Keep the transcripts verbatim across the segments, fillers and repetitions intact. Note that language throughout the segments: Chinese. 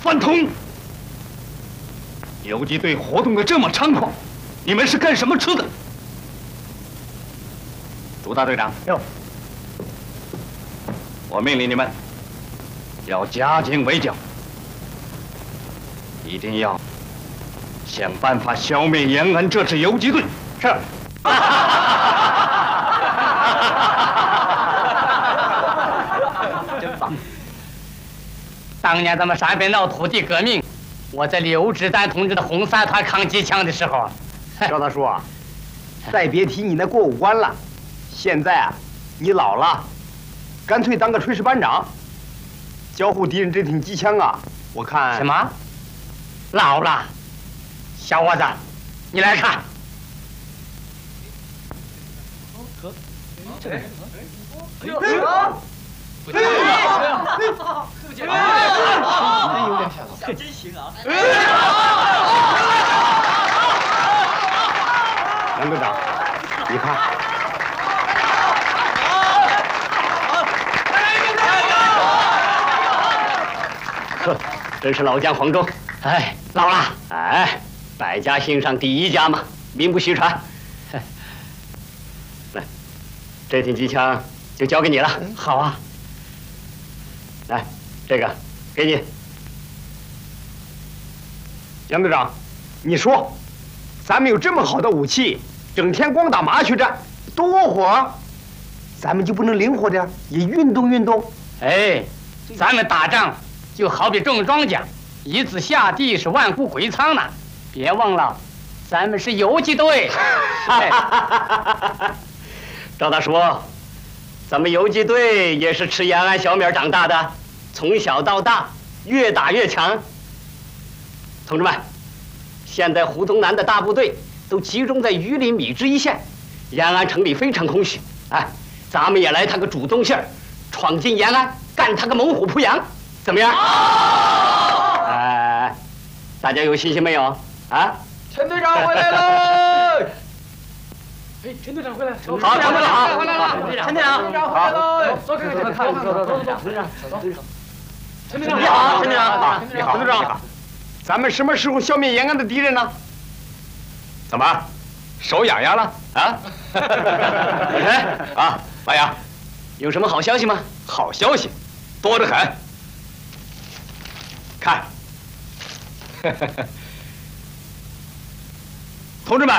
饭桶！游击队活动的这么猖狂，你们是干什么吃的？朱大队长， 哟， 我命令你们要加紧围剿，一定要想办法消灭延安这支游击队。 是。真棒！当年咱们陕北闹土地革命，我在刘志丹同志的红三团扛机枪的时候， 赵大叔啊，再别提你那过五关了。现在啊，你老了，干脆当个炊事班长，交互敌人这挺机枪啊！我看什么？老了？小伙子，你来看。这个。哎呦！不对呀！不见了！真有点像，可真行啊！ 杨队长，你看。 呵，真是老将黄忠。 哎，老了。 哎，百家姓上第一家嘛，名不虚传。来，这挺机枪就交给你了。 好啊。 来，这个给你。 杨队长，你说，咱们有这么好的武器，整天光打麻雀战，多火！咱们就不能灵活点，也运动运动？ 哎，咱们打仗就好比种庄稼，一字下地是万户归仓呢。别忘了，咱们是游击队。 赵大叔，咱们游击队也是吃延安小米长大的，从小到大越打越强。同志们，现在胡宗南的大部队都集中在榆林米脂一线，延安城里非常空虚。哎，咱们也来他个主动性儿，闯进延安，干他个猛虎扑羊，怎么样？哎，大家有信心没有？啊？ 陈队长回来喽！ 哎，陈队长回来！ 好，陈队长回来了！陈队长， 好， 走，看看，看看，走走走，陈队长，走。陈队长， 你好， 陈队长， 你好，陈队长，咱们什么时候消灭延安的敌人呢？ 怎么，手痒痒了啊？ 哎啊，老杨， 有什么好消息吗？ 好消息，多得很。看，同志们，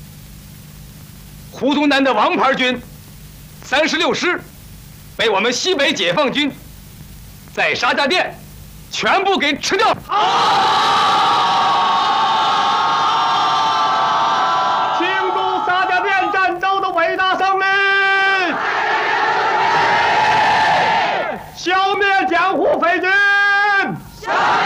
胡宗南的王牌军三十六师被我们西北解放军在沙家店全部给吃掉了。 庆祝沙家店战斗的伟大胜利！消灭江湖匪军！消灭